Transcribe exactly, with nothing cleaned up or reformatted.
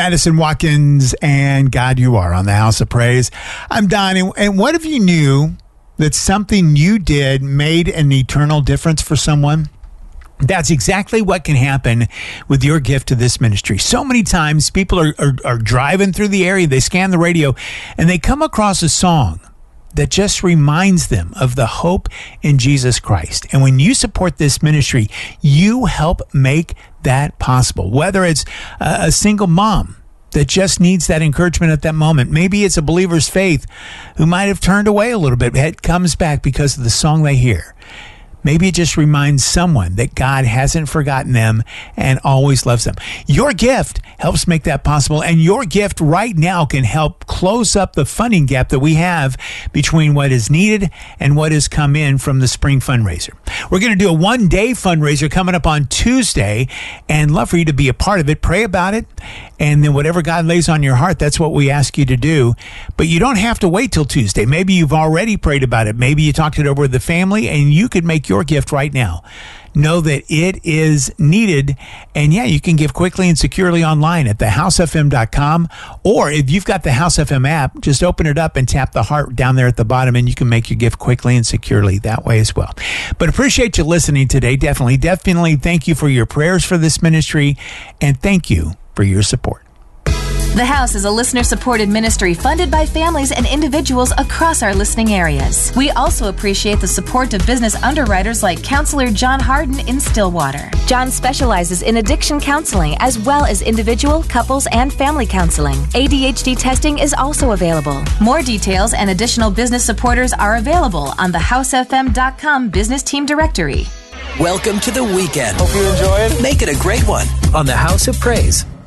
Madison Watkins and God You Are on the House of Praise. I'm Don, and, and what if you knew that something you did made an eternal difference for someone? That's exactly what can happen with your gift to this ministry. So many times people are, are, are driving through the area, they scan the radio, and they come across a song that just reminds them of the hope in Jesus Christ. And when you support this ministry, you help make that possible. Whether it's a, a single mom that just needs that encouragement at that moment. Maybe it's a believer's faith who might have turned away a little bit, but it comes back because of the song they hear. Maybe it just reminds someone that God hasn't forgotten them and always loves them. Your gift helps make that possible, and your gift right now can help close up the funding gap that we have between what is needed and what has come in from the spring fundraiser. We're going to do a one-day fundraiser coming up on Tuesday, and love for you to be a part of it. Pray about it, and then whatever God lays on your heart, that's what we ask you to do. But you don't have to wait till Tuesday. Maybe you've already prayed about it. Maybe you talked it over with the family, and you could make your gift right now. Know that it is needed, and yeah, you can give quickly and securely online at the house f m dot com, or if you've got the House F M app, just open it up and tap the heart down there at the bottom, and you can make your gift quickly and securely that way as well. But appreciate you listening today. Definitely, definitely thank you for your prayers for this ministry, and thank you for your support. The House is a listener-supported ministry funded by families and individuals across our listening areas. We also appreciate the support of business underwriters like Counselor John Harden in Stillwater. John specializes in addiction counseling as well as individual, couples, and family counseling. A D H D testing is also available. More details and additional business supporters are available on the house f m dot com business team directory. Welcome to the weekend. Hope you enjoy it. Make it a great one on the House of Praise.